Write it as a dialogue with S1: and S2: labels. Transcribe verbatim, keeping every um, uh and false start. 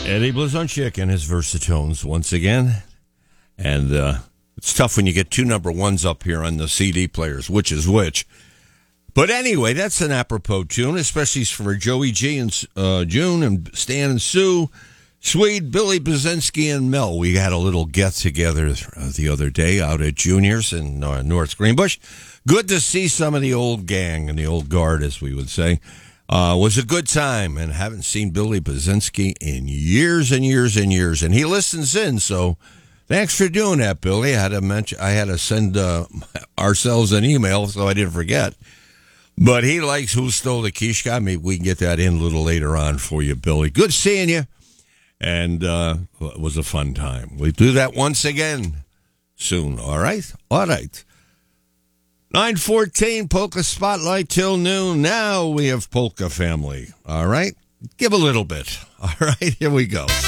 S1: Eddie Blazonczyk and his Versatones once again. And uh, it's tough when you get two number ones up here on the C D players, which is which. But anyway, that's an apropos tune, especially for Joey G and uh, June and Stan and Sue, Swede, Billy Bazinski, and Mel. We had a little get-together the other day out at Junior's in uh, North Greenbush. Good to see some of the old gang and the old guard, as we would say. Uh, was a good time, and haven't seen Billy Bazinski in years and years and years. And he listens in, so thanks for doing that, Billy. I had to mention, I had to send uh, ourselves an email so I didn't forget. But he likes Who Stole the Kishka. Maybe we can get that in a little later on for you, Billy. Good seeing you. And uh, it was a fun time. We'll do that once again soon, all right? All right. nine fourteen, Polka Spotlight till noon. Now we have Polka Family, all right? Give a little bit, all right? Here we go.